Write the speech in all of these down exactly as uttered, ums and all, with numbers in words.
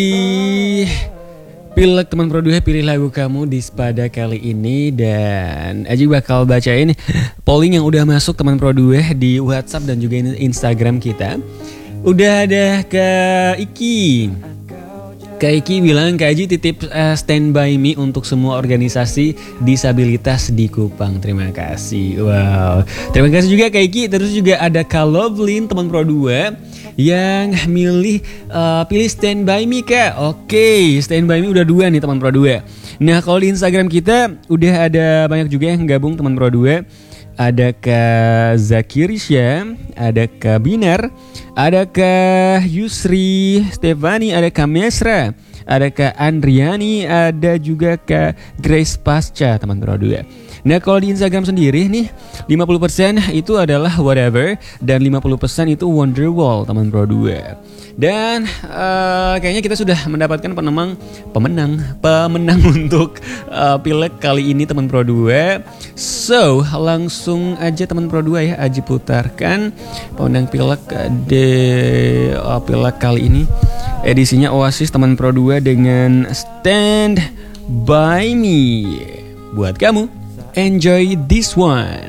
Pilek teman Pro dua, pilih lagu kamu di Spada kali ini. Dan Aji bakal bacain polling yang udah masuk teman Pro dua di WhatsApp dan juga Instagram kita. Udah ada Kak Iki. Kak Iki bilang, Kak Aji titip uh, Stand By Me untuk semua organisasi disabilitas di Kupang. Terima kasih. Wow. Terima kasih juga Kak Iki. Terus juga ada Kak Lovelin teman Pro dua yang milih uh, pilih Stand By Me, Kak. Oke, Stand By Me udah dua nih teman Pro dua. Nah, kalau di Instagram kita udah ada banyak juga yang gabung teman Pro dua. Ada Kak Zakirisya, ada Kak Binar, ada Kak Yusri Stefani, ada Kak Mesra, ada Kak Andriani, ada juga Kak Grace Pasca teman Pro dua. Nah, kalau di Instagram sendiri nih lima puluh persen itu adalah Whatever dan lima puluh persen itu Wonderwall teman Pro dua. Dan uh, kayaknya kita sudah mendapatkan pemenang pemenang pemenang untuk uh, Pilek kali ini teman Pro dua. So, langsung aja teman Pro dua ya, Aji putarkan pemenang Pilek de uh, Pilek kali ini. Edisinya Oasis teman Pro dua dengan Stand By Me. Buat kamu, enjoy this one.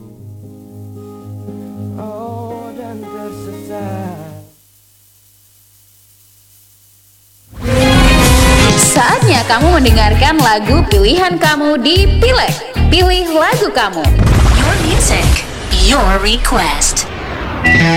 Saatnya kamu mendengarkan lagu pilihan kamu di Pilek. Pilih lagu kamu. Your music, your request.